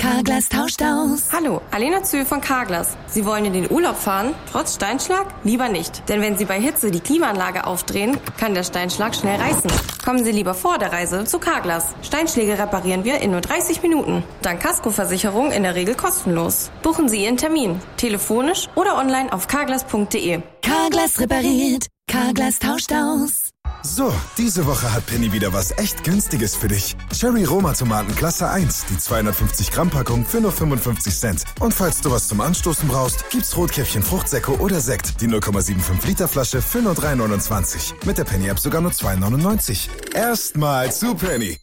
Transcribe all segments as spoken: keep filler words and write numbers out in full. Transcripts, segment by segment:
Carglass tauscht aus. Hallo, Alena Zühl von Carglass. Sie wollen in den Urlaub fahren, trotz Steinschlag? Lieber nicht. Denn wenn Sie bei Hitze die Klimaanlage aufdrehen, kann der Steinschlag schnell reißen. Kommen Sie lieber vor der Reise zu Carglass. Steinschläge reparieren wir in nur dreißig Minuten. Dank Kaskoversicherung in der Regel kostenlos. Buchen Sie Ihren Termin, telefonisch oder online auf carglass punkt de. Carglass repariert. Carglass tauscht aus. So, diese Woche hat Penny wieder was echt Günstiges für dich. Cherry Roma Tomaten Klasse eins, die zweihundertfünfzig Gramm Packung für nur fünfundfünfzig Cent. Und falls du was zum Anstoßen brauchst, gibt's Rotkäppchen Fruchtsäcke oder Sekt, die null Komma fünfundsiebzig Liter Flasche für nur drei neunundzwanzig. Mit der Penny App sogar nur zwei neunundneunzig. Erstmal zu Penny.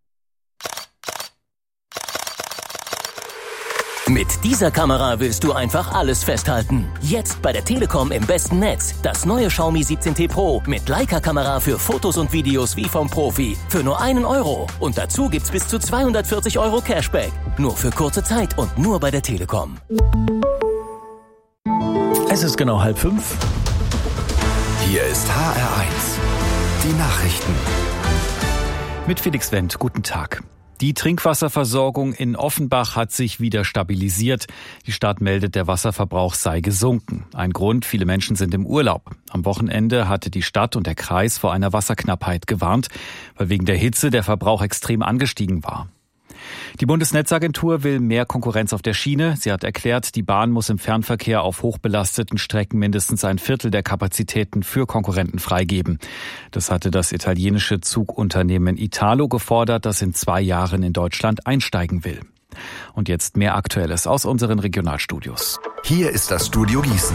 Mit dieser Kamera willst du einfach alles festhalten. Jetzt bei der Telekom im besten Netz. Das neue Xiaomi siebzehn T Pro mit Leica-Kamera für Fotos und Videos wie vom Profi. Für nur einen Euro. Und dazu gibt's bis zu zweihundertvierzig Euro Cashback. Nur für kurze Zeit und nur bei der Telekom. Es ist genau halb fünf. Hier ist H R eins. Die Nachrichten. Mit Felix Wendt. Guten Tag. Die Trinkwasserversorgung in Offenbach hat sich wieder stabilisiert. Die Stadt meldet, der Wasserverbrauch sei gesunken. Ein Grund, viele Menschen sind im Urlaub. Am Wochenende hatte die Stadt und der Kreis vor einer Wasserknappheit gewarnt, weil wegen der Hitze der Verbrauch extrem angestiegen war. Die Bundesnetzagentur will mehr Konkurrenz auf der Schiene. Sie hat erklärt, die Bahn muss im Fernverkehr auf hochbelasteten Strecken mindestens ein Viertel der Kapazitäten für Konkurrenten freigeben. Das hatte das italienische Zugunternehmen Italo gefordert, das in zwei Jahren in Deutschland einsteigen will. Und jetzt mehr Aktuelles aus unseren Regionalstudios. Hier ist das Studio Gießen.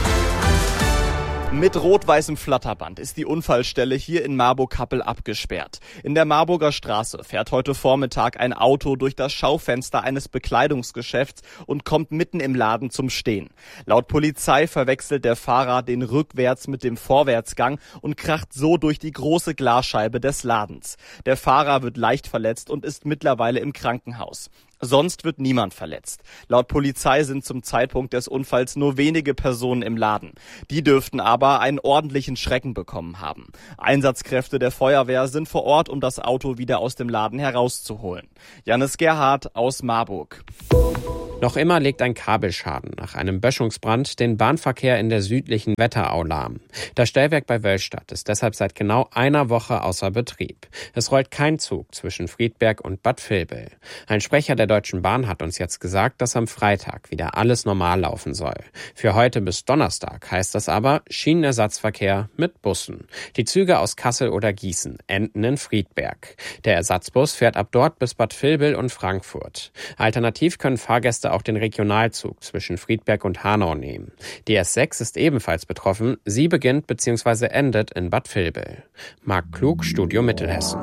Mit rot-weißem Flatterband ist die Unfallstelle hier in Marburg-Kappel abgesperrt. In der Marburger Straße fährt heute Vormittag ein Auto durch das Schaufenster eines Bekleidungsgeschäfts und kommt mitten im Laden zum Stehen. Laut Polizei verwechselt der Fahrer den Rückwärts mit dem Vorwärtsgang und kracht so durch die große Glasscheibe des Ladens. Der Fahrer wird leicht verletzt und ist mittlerweile im Krankenhaus. Sonst wird niemand verletzt. Laut Polizei sind zum Zeitpunkt des Unfalls nur wenige Personen im Laden. Die dürften aber einen ordentlichen Schrecken bekommen haben. Einsatzkräfte der Feuerwehr sind vor Ort, um das Auto wieder aus dem Laden herauszuholen. Jannis Gerhardt aus Marburg. Noch immer legt ein Kabelschaden nach einem Böschungsbrand den Bahnverkehr in der südlichen Wetterau lahm. Das Stellwerk bei Wöllstadt ist deshalb seit genau einer Woche außer Betrieb. Es rollt kein Zug zwischen Friedberg und Bad Vilbel. Ein Sprecher der Deutschen Bahn hat uns jetzt gesagt, dass am Freitag wieder alles normal laufen soll. Für heute bis Donnerstag heißt das aber Schienenersatzverkehr mit Bussen. Die Züge aus Kassel oder Gießen enden in Friedberg. Der Ersatzbus fährt ab dort bis Bad Vilbel und Frankfurt. Alternativ können Fahrgäste auch den Regionalzug zwischen Friedberg und Hanau nehmen. Die S sechs ist ebenfalls betroffen. Sie beginnt bzw. endet in Bad Vilbel. Marc Klug, Studio Mittelhessen.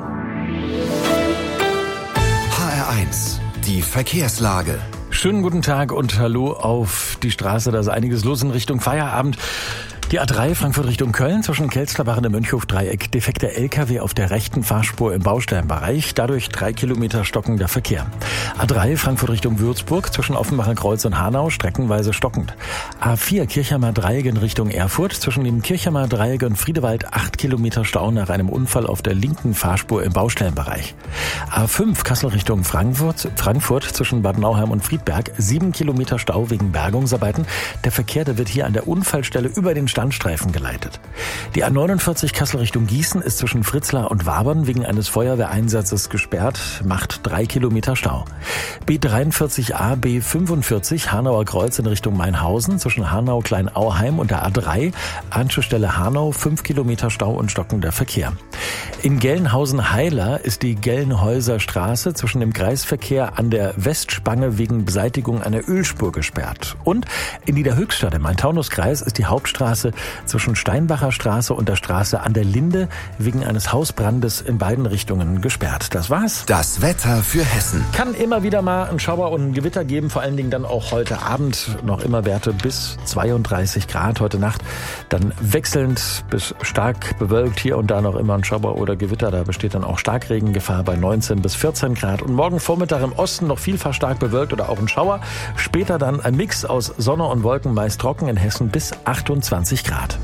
H R eins. Die Verkehrslage. Schönen guten Tag und hallo auf die Straße. Da ist einiges los in Richtung Feierabend. Die A drei Frankfurt Richtung Köln zwischen Kelzlerbach und dem Mönchhof-Dreieck. Defekter L K W auf der rechten Fahrspur im Baustellenbereich. Dadurch drei Kilometer stockender Verkehr. A drei Frankfurt Richtung Würzburg zwischen Offenbacher Kreuz und Hanau streckenweise stockend. A vier Kirchheimer Dreieck in Richtung Erfurt zwischen dem Kirchheimer Dreieck und Friedewald acht Kilometer Stau nach einem Unfall auf der linken Fahrspur im Baustellenbereich. A fünf Kassel Richtung Frankfurt, Frankfurt zwischen Bad Nauheim und Friedberg. sieben Kilometer Stau wegen Bergungsarbeiten. Der Verkehr, der wird hier an der Unfallstelle über den Standstreifen geleitet. Die A neunundvierzig Kassel Richtung Gießen ist zwischen Fritzlar und Wabern wegen eines Feuerwehreinsatzes gesperrt, macht drei Kilometer Stau. B dreiundvierzig A, B fünfundvierzig Hanauer Kreuz in Richtung Mainhausen zwischen Hanau-Kleinauheim und der A drei, Anschlussstelle Hanau, fünf Kilometer Stau und stockender Verkehr. In Gelnhausen-Heiler ist die Gelnhäuser Straße zwischen dem Kreisverkehr an der Westspange wegen Beseitigung einer Ölspur gesperrt. Und in Niederhöchstadt im Main-Taunus-Kreis ist die Hauptstraße zwischen Steinbacher Straße und der Straße an der Linde wegen eines Hausbrandes in beiden Richtungen gesperrt. Das war's. Das Wetter für Hessen. Kann immer wieder mal ein Schauer und ein Gewitter geben, vor allen Dingen dann auch heute Abend. Noch immer Werte bis zweiunddreißig Grad heute Nacht. Dann wechselnd bis stark bewölkt, hier und da noch immer ein Schauer oder Gewitter. Da besteht dann auch Starkregengefahr bei neunzehn bis vierzehn Grad. Und morgen Vormittag im Osten noch vielfach stark bewölkt oder auch ein Schauer. Später dann ein Mix aus Sonne und Wolken, meist trocken in Hessen bis achtundzwanzig Grad.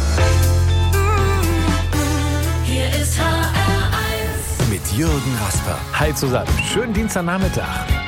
Hier ist H R eins. Mit Jürgen Rasper. Hi zusammen. Schönen Dienstagnachmittag.